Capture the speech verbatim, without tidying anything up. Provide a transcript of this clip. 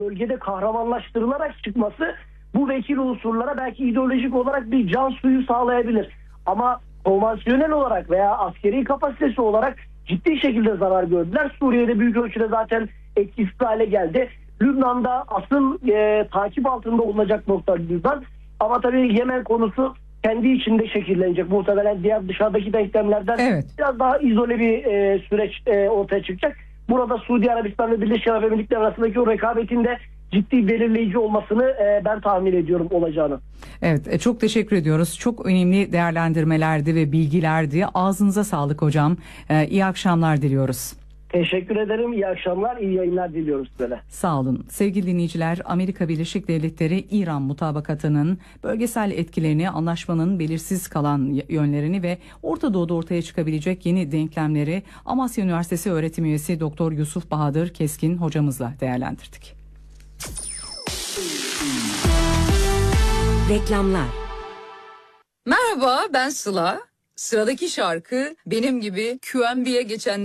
bölgede kahramanlaştırılarak çıkması bu vekil unsurlara belki ideolojik olarak bir can suyu sağlayabilir. Ama konvansiyonel olarak veya askeri kapasitesi olarak ciddi şekilde zarar gördüler. Suriye'de büyük ölçüde zaten etkisiz hale geldi. Lübnan'da asıl e, takip altında olacak nokta Lübnan. Ama tabii Yemen konusu kendi içinde şekillenecek. Muhtemelen diğer dışarıdaki denklemlerden evet. biraz daha izole bir e, süreç e, ortaya çıkacak. Burada Suudi Arabistan ve Birleşik Arap Emirlikleri arasındaki o rekabetin de ciddi belirleyici olmasını e, ben tahmin ediyorum olacağını. Evet, çok teşekkür ediyoruz. Çok önemli değerlendirmelerdi ve bilgilerdi. Ağzınıza sağlık hocam. Ee, iyi akşamlar diliyoruz. Teşekkür ederim. İyi akşamlar, iyi yayınlar diliyoruz böyle. Sağ olun. Sevgili dinleyiciler, Amerika Birleşik Devletleri İran mutabakatının bölgesel etkilerini, anlaşmanın belirsiz kalan yönlerini ve Orta Doğu'da ortaya çıkabilecek yeni denklemleri Amasya Üniversitesi öğretim üyesi Doktor Yusuf Bahadır Keskin hocamızla değerlendirdik. Reklamlar. Merhaba, ben Sıla. Sıradaki şarkı benim gibi Q M B'ye geçen